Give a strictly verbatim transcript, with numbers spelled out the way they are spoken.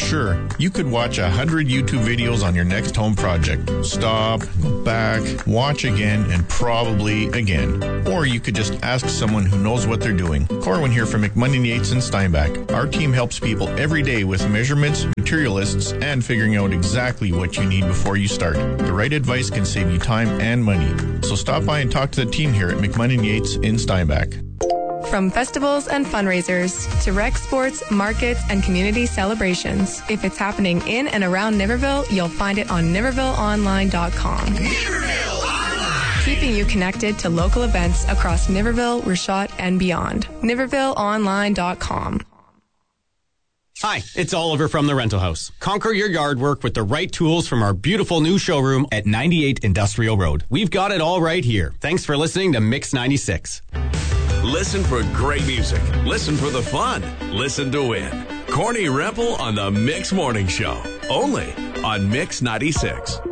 Sure, you could watch a hundred YouTube videos on your next home project. Stop, go back, watch again, and probably again. Or you could just ask someone who knows what they're doing. Corwin here from McMunn and Yates and Steinbach. Our team helps people every day with measurements, material lists, and figuring out exactly what you need before you start. The right advice can save you time and money. So stop by and talk to the team here at McMunn and Yates in Steinbach. From festivals and fundraisers to rec sports, markets, and community celebrations. If it's happening in and around Niverville, you'll find it on Niverville Online dot com. Niverville Online! Keeping you connected to local events across Niverville, Richot, and beyond. Niverville Online dot com. Hi, it's Oliver from The Rental House. Conquer your yard work with the right tools from our beautiful new showroom at ninety-eight Industrial Road. We've got it all right here. Thanks for listening to Mix ninety-six. Listen for great music. Listen for the fun. Listen to win. Corny Rempel on the Mix Morning Show. Only on Mix ninety-six.